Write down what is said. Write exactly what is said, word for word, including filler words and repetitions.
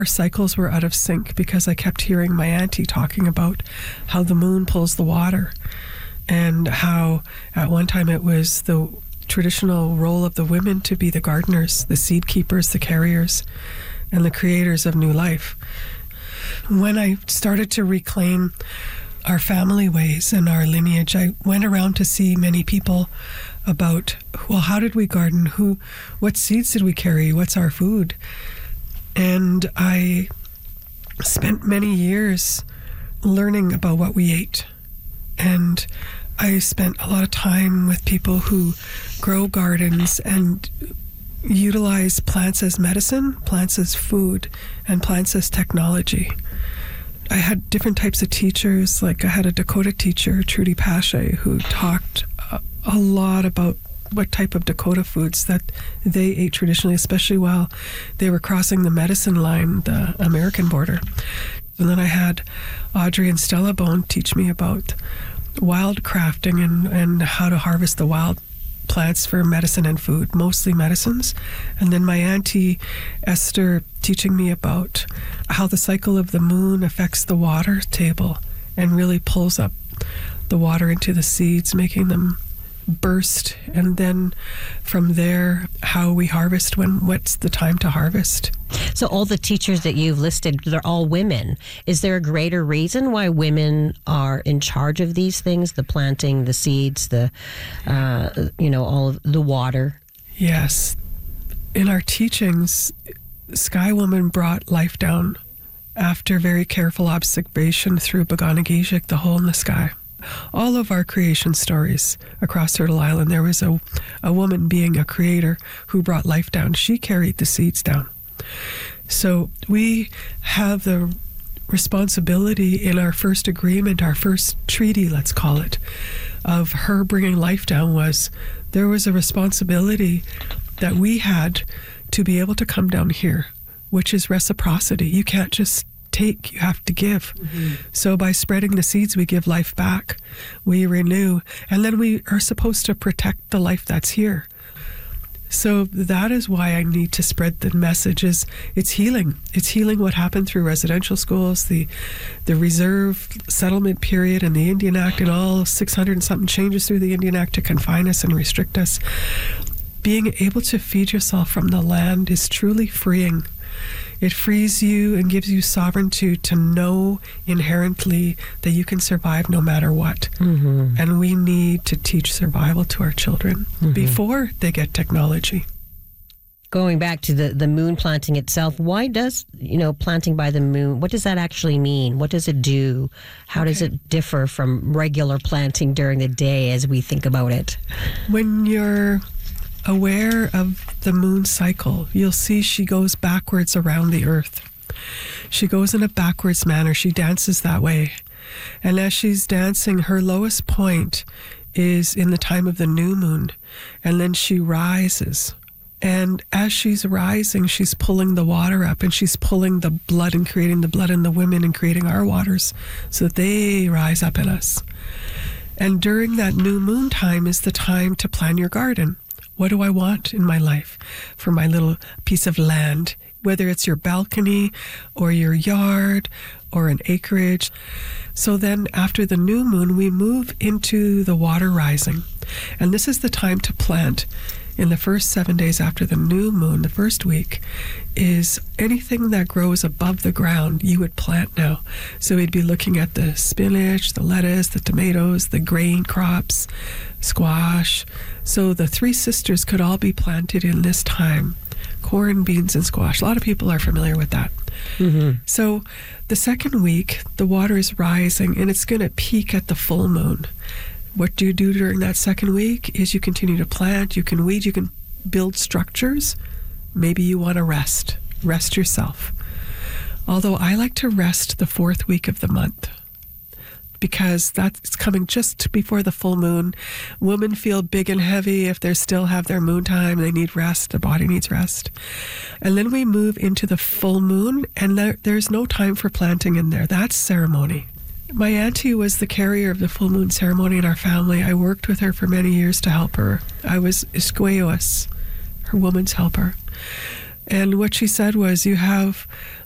Our cycles were out of sync because I kept hearing my auntie talking about how the moon pulls the water, and how at one time it was the traditional role of the women to be the gardeners, the seed keepers, the carriers, and the creators of new life. When I started to reclaim our family ways and our lineage, I went around to see many people about, well, how did we garden? Who, what seeds did we carry? What's our food? And I spent many years learning about what we ate. And I spent a lot of time with people who grow gardens and utilize plants as medicine, plants as food, and plants as technology. I had different types of teachers. Like I had a Dakota teacher, Trudy Pache, who talked a, a lot about what type of Dakota foods that they ate traditionally, especially while they were crossing the medicine line, the American border. And then I had Audrey and Stella Bone teach me about wild crafting and, and how to harvest the wild plants for medicine and food, mostly medicines. And then my auntie Esther teaching me about how the cycle of the moon affects the water table and really pulls up the water into the seeds, making them burst. And then from there, how we harvest, when what's the time to harvest. So all the teachers that you've listed, they're all women. Is there a greater reason why women are in charge of these things, the planting, the seeds, the, uh, you know, all of the water? Yes. In our teachings, Sky Woman brought life down after very careful observation through Boganagijic, the hole in the sky. All of our creation stories across Turtle Island, there was a, a woman being a creator who brought life down. She carried the seeds down. So we have the responsibility in our first agreement, our first treaty, let's call it, of her bringing life down, was there was a responsibility that we had to be able to come down here, which is reciprocity. You can't just take, you have to give. Mm-hmm. So by spreading the seeds, we give life back, we renew, and then we are supposed to protect the life that's here. So that is why I need to spread the message. Is it's healing. It's healing what happened through residential schools, the the reserve settlement period and the Indian Act, and all six hundred and something changes through the Indian Act to confine us and restrict us. Being able to feed yourself from the land is truly freeing. It frees you and gives you sovereignty to know inherently that you can survive no matter what. Mm-hmm. And we need to teach survival to our children mm-hmm. before they get technology. Going back to the, the moon planting itself, why does, you know, planting by the moon, what does that actually mean? What does it do? How okay. does it differ from regular planting during the day as we think about it? When you're aware of the moon cycle, you'll see she goes backwards around the earth. She goes in a backwards manner. She dances that way. And as she's dancing, her lowest point is in the time of the new moon. And then she rises. And as she's rising, she's pulling the water up, and she's pulling the blood and creating the blood in the women and creating our waters so that they rise up in us. And during that new moon time is the time to plan your garden. What do I want in my life for my little piece of land? Whether it's your balcony or your yard or an acreage. So then after the new moon, we move into the water rising. And this is the time to plant. In the first seven days after the new moon, the first week, is anything that grows above the ground, you would plant now. So we'd be looking at the spinach, the lettuce, the tomatoes, the grain crops, squash. So the three sisters could all be planted in this time. Corn, beans, and squash. A lot of people are familiar with that. Mm-hmm. So the second week, the water is rising, and it's going to peak at the full moon. What do you do during that second week is you continue to plant, you can weed, you can build structures. Maybe you want to rest. Rest yourself. Although I like to rest the fourth week of the month, because that's coming just before the full moon. Women feel big and heavy if they still have their moon time. They need rest. The body needs rest. And then we move into the full moon, and there, there's no time for planting in there. That's ceremony. My auntie was the carrier of the full moon ceremony in our family. I worked with her for many years to help her. I was Isqueos, her woman's helper. And what she said was, you have